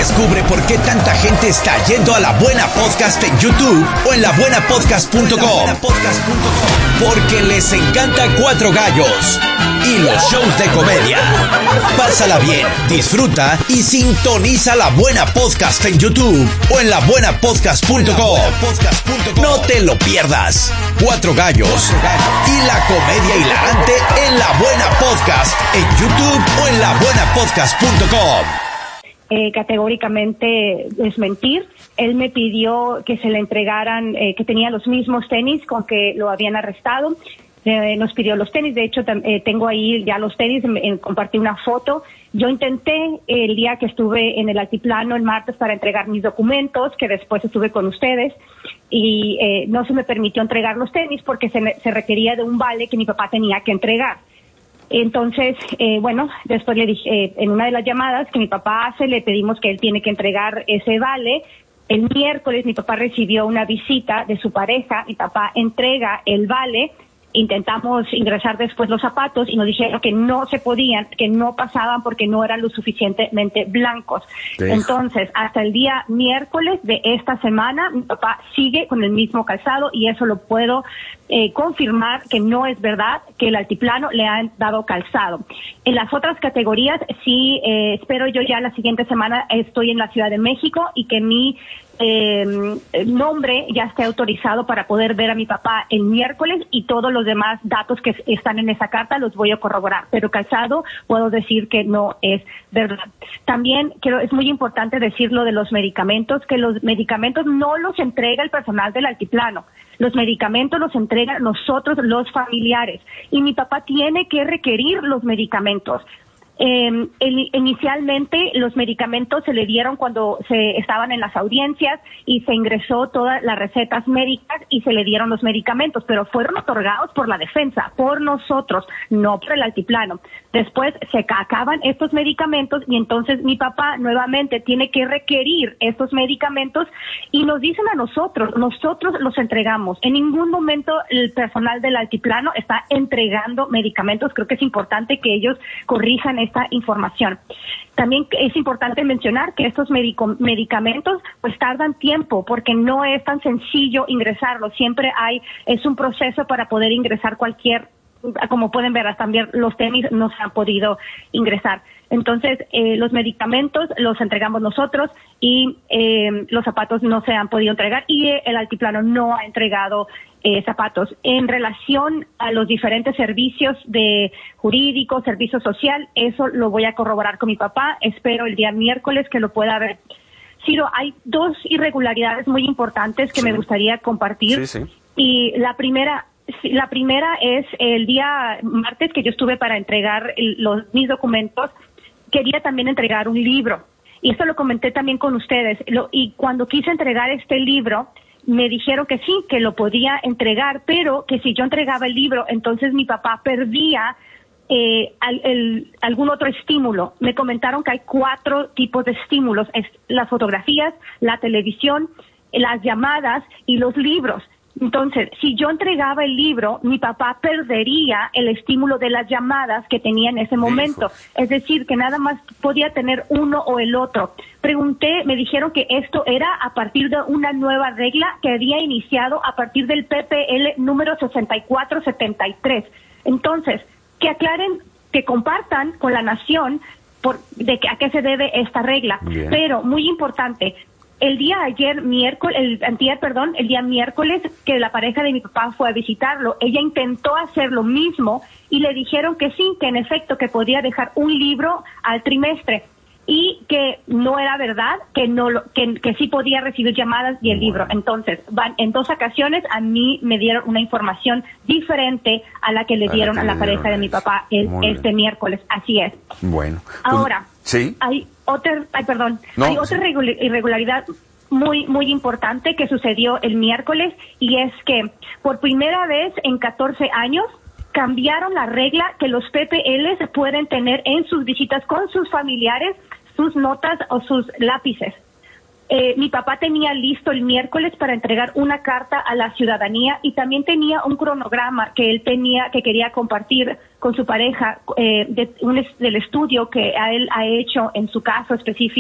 Descubre por qué tanta gente está yendo a La Buena Podcast en YouTube o en labuenapodcast.com. Porque les encanta Cuatro Gallos y los shows de comedia. Pásala bien, disfruta y sintoniza La Buena Podcast en YouTube o en labuenapodcast.com. No te lo pierdas. Cuatro Gallos y la comedia hilarante en La Buena Podcast en YouTube o en labuenapodcast.com. Categóricamente desmentir. Él me pidió que se le entregaran, que tenía los mismos tenis con que lo habían arrestado. Nos pidió los tenis, de hecho tengo ahí ya los tenis, compartí una foto. Yo intenté el día que estuve en el altiplano el martes para entregar mis documentos, que después estuve con ustedes, y no se me permitió entregar los tenis porque se requería de un vale que mi papá tenía que entregar. Entonces, después le dije, en una de las llamadas que mi papá hace, le pedimos que él tiene que entregar ese vale. El miércoles mi papá recibió una visita de su pareja, mi papá entrega el vale. Intentamos ingresar después los zapatos y nos dijeron que no se podían, que no pasaban porque no eran lo suficientemente blancos. Sí. Entonces, hasta el día miércoles de esta semana, mi papá sigue con el mismo calzado y eso lo puedo confirmar que no es verdad que el altiplano le han dado calzado. En las otras categorías, sí, espero yo ya la siguiente semana estoy en la Ciudad de México y que mi nombre ya esté autorizado para poder ver a mi papá el miércoles y todos los demás datos que están en esa carta los voy a corroborar, pero calzado puedo decir que no es verdad. También es muy importante decir lo de los medicamentos, que los medicamentos no los entrega el personal del altiplano, los medicamentos los entregan nosotros los familiares y mi papá tiene que requerir los medicamentos. Inicialmente los medicamentos se le dieron cuando se estaban en las audiencias y se ingresó todas las recetas médicas y se le dieron los medicamentos, pero fueron otorgados por la defensa, por nosotros, no por el altiplano. Después se acaban estos medicamentos y entonces mi papá nuevamente tiene que requerir estos medicamentos y nos dicen a nosotros los entregamos. En ningún momento el personal del altiplano está entregando medicamentos. Creo que es importante que ellos corrijan esta información. También es importante mencionar que estos medicamentos pues tardan tiempo porque no es tan sencillo ingresarlos. Siempre es un proceso para poder ingresar cualquier, como pueden ver, también los tenis no se han podido ingresar. Entonces, los medicamentos los entregamos nosotros y los zapatos no se han podido entregar y el altiplano no ha entregado zapatos. En relación a los diferentes servicios de jurídico, servicio social, eso lo voy a corroborar con mi papá. Espero el día miércoles que lo pueda ver. Ciro, hay dos irregularidades muy importantes que me gustaría compartir. Sí. Y la primera es el día martes que yo estuve para entregar mis documentos. Quería también entregar un libro y esto lo comenté también con ustedes y cuando quise entregar este libro me dijeron que sí, que lo podía entregar, pero que si yo entregaba el libro entonces mi papá perdía algún otro estímulo. Me comentaron que hay 4 tipos de estímulos: las fotografías, la televisión, las llamadas y los libros. Entonces, si yo entregaba el libro, mi papá perdería el estímulo de las llamadas que tenía en ese momento. Es decir, que nada más podía tener uno o el otro. Pregunté, me dijeron que esto era a partir de una nueva regla que había iniciado a partir del PPL número 6473. Entonces, que aclaren, que compartan con la nación a qué se debe esta regla. Bien. Pero, muy importante, el día miércoles que la pareja de mi papá fue a visitarlo, ella intentó hacer lo mismo y le dijeron que sí, que en efecto que podía dejar un libro al trimestre y que no era verdad, que sí podía recibir llamadas y el libro. Entonces, en 2 ocasiones a mí me dieron una información diferente a la que le dieron a la pareja de mi papá este miércoles. Así es. Bueno. Ahora, ¿sí? Hay otra irregularidad muy, muy importante que sucedió el miércoles y es que por primera vez en 14 años cambiaron la regla que los PPLs pueden tener en sus visitas con sus familiares, sus notas o sus lápices. Mi papá tenía listo el miércoles para entregar una carta a la ciudadanía y también tenía un cronograma que quería compartir con su pareja del estudio que él ha hecho en su caso específico.